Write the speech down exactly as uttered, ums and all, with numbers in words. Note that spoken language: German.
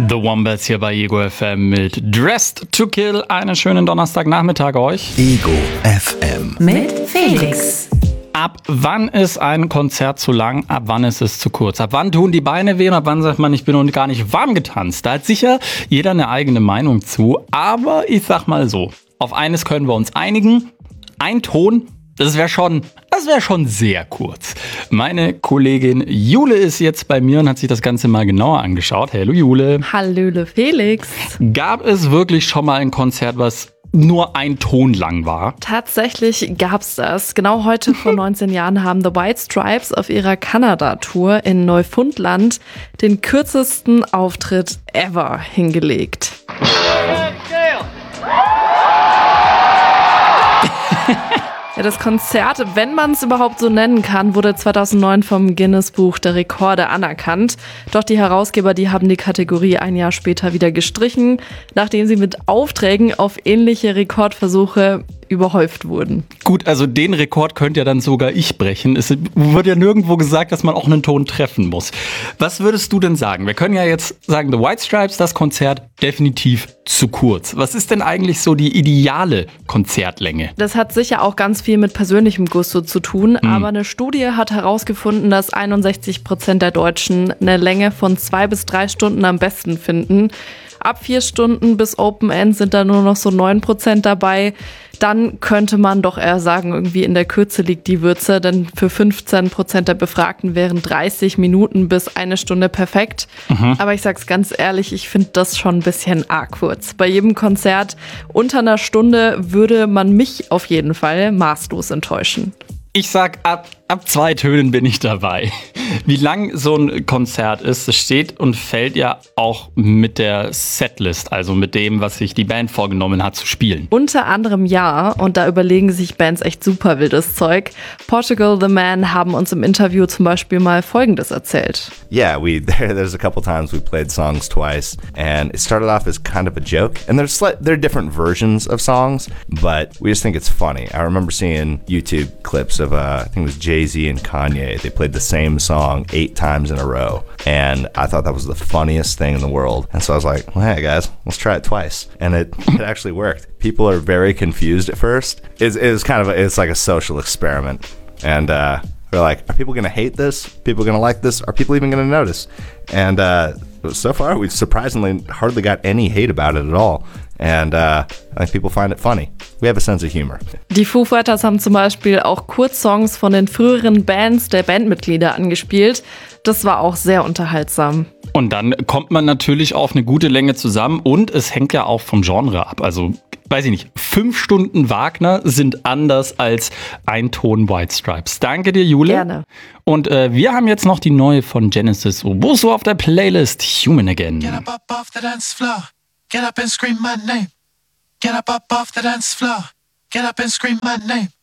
The Wombats hier bei Ego F M mit Dressed to Kill. Einen schönen Donnerstagnachmittag euch. Ego F M mit Felix. Ab wann ist ein Konzert zu lang? Ab wann ist es zu kurz? Ab wann tun die Beine weh? Ab wann sagt man, ich bin noch gar nicht warm getanzt? Da hat sicher jeder eine eigene Meinung zu. Aber ich sag mal so, auf eines können wir uns einigen. Ein Ton, das wäre schon, das wäre schon sehr kurz. Meine Kollegin Jule ist jetzt bei mir und hat sich das Ganze mal genauer angeschaut. Hallo Jule. Hallöle Felix. Gab es wirklich schon mal ein Konzert, was nur ein Ton lang war? Tatsächlich gab's das. Genau heute vor neunzehn Jahren haben The White Stripes auf ihrer Kanada-Tour in Neufundland den kürzesten Auftritt ever hingelegt. Ja, das Konzert, wenn man es überhaupt so nennen kann, wurde zweitausendneun vom Guinness-Buch der Rekorde anerkannt. Doch die Herausgeber, die haben die Kategorie ein Jahr später wieder gestrichen, nachdem sie mit Aufträgen auf ähnliche Rekordversuche überhäuft wurden. Gut, also den Rekord könnte ja dann sogar ich brechen. Es wird ja nirgendwo gesagt, dass man auch einen Ton treffen muss. Was würdest du denn sagen? Wir können ja jetzt sagen, The White Stripes, das Konzert definitiv zu kurz. Was ist denn eigentlich so die ideale Konzertlänge? Das hat sicher auch ganz viel mit persönlichem Gusto zu tun, Mhm. aber eine Studie hat herausgefunden, dass einundsechzig Prozent der Deutschen eine Länge von zwei bis drei Stunden am besten finden. Ab vier Stunden bis Open End sind da nur noch so neun Prozent dabei. Dann könnte man doch eher sagen, irgendwie in der Kürze liegt die Würze, denn für fünfzehn Prozent der Befragten wären dreißig Minuten bis eine Stunde perfekt. Mhm. Aber ich sag's ganz ehrlich, ich finde das schon ein bisschen arg kurz. Bei jedem Konzert unter einer Stunde würde man mich auf jeden Fall maßlos enttäuschen. Ich sag, ab, ab zwei Tönen bin ich dabei. Wie lang so ein Konzert ist, das steht und fällt ja auch mit der Setlist, also mit dem, was sich die Band vorgenommen hat zu spielen. Unter anderem ja, und da überlegen sich Bands echt super wildes Zeug. Portugal The Man haben uns im Interview zum Beispiel mal Folgendes erzählt. Yeah, we there, there's a couple times we played songs twice, and it started off as kind of a joke. And there's slight, there are different versions of songs, but we just think it's funny. I remember seeing YouTube clips of uh, I think it was Jay-Z and Kanye. They played the same song eight times in a row, and I thought that was the funniest thing in the world. And so I was like, well, hey guys, let's try it twice, and it it actually worked. People are very confused at first. It's it's kind of a, it's like a social experiment, and uh, they're like, are people gonna hate this? People gonna like this? Are people even gonna notice? And uh, so far, we've surprisingly hardly got any hate about it at all. And uh, I think people find it funny. We have a sense of humor. Die Foo Fighters haben zum Beispiel auch Kurzsongs von den früheren Bands der Bandmitglieder angespielt. Das war auch sehr unterhaltsam. Und dann kommt man natürlich auf eine gute Länge zusammen und es hängt ja auch vom Genre ab. Also, weiß ich nicht, fünf Stunden Wagner sind anders als ein Ton White Stripes. Danke dir, Jule. Gerne. Und äh, wir haben jetzt noch die neue von Genesis Owusu auf der Playlist, Human Again. Get up, up off the dance floor. Get up and scream my name. Get up, up off the dance floor. Get up and scream my name.